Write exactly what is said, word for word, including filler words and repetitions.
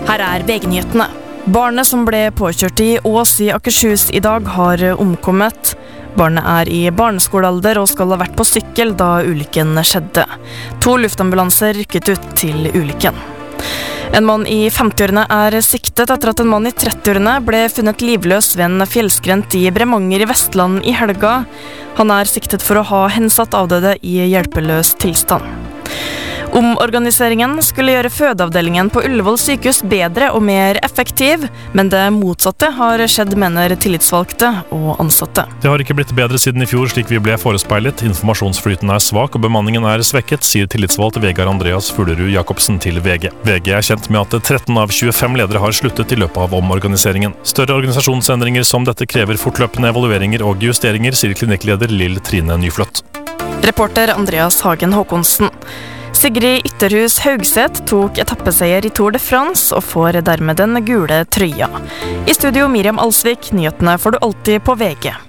Her er V G-nyhetene. Barnet som ble påkjørt i Ås i Akershus i dag har omkommet. Barnet er i barneskolealder og skal ha vært på sykkel da ulykken skjedde. To luftambulanser rykket ut til ulykken. En mann i femtiårene er siktet etter at en mann i trettiårene ble funnet livløs ved en fjellskrent i Bremanger i Vestland i helga. Han er siktet for å ha hensatt avdøde i hjelpeløs tilstand. Omorganiseringen skulle gjøre fødeavdelingen på Ullevål sykehus bedre og mer effektiv, men det motsatte har skjedd, mener tillitsvalgte og ansatte. Det har ikke blitt bedre siden i fjor, slik vi ble forespeilet. Informasjonsflyten er svak og bemanningen er svekket, sier tillitsvalgt Vegard Andreas Fuglerud Jacobsen til V G. V G er kjent med at tretten av tjuefem ledere har sluttet i løpet av omorganiseringen. Større organisasjonsendringer som dette krever fortløpende evalueringer og justeringer, sier klinikkleder Lill Trine Nyfløtt. Reporter Andreas Hagen Håkonsen. Sigrid Ytterhus Haugseth tok etappeseier i Tour de France og får dermed den gule trøya. I studio Miriam Alsvik, nyhetene får du alltid på V G.